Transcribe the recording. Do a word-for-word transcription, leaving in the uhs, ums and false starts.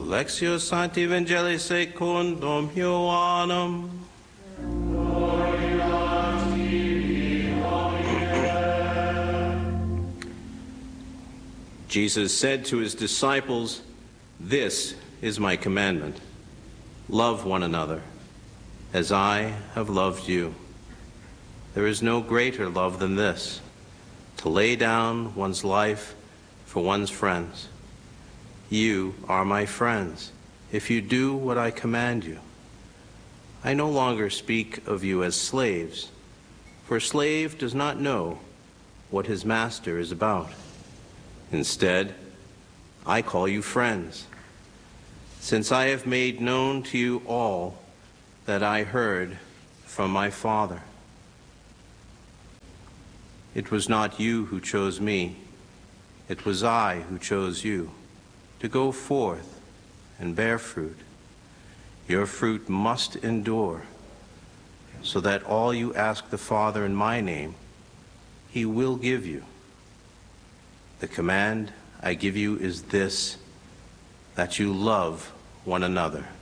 Lectio Sancti Evangelii secundum Ioannem. Jesus said to his disciples, "This is my commandment. Love one another, as I have loved you. There is no greater love than this, to lay down one's life for one's friends. You are my friends, if you do what I command you. I no longer speak of you as slaves, for a slave does not know what his master is about. Instead, I call you friends, since I have made known to you all that I heard from my Father. It was not you who chose me, it was I who chose you, to go forth and bear fruit. Your fruit must endure, so that all you ask the Father in my name, he will give you. The command I give you is this, that you love one another.